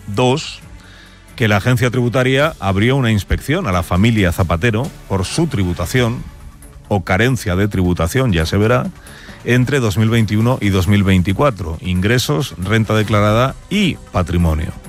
2, que la agencia tributaria abrió una inspección a la familia Zapatero por su tributación o carencia de tributación, ya se verá, entre 2021 y 2024, ingresos, renta declarada y patrimonio.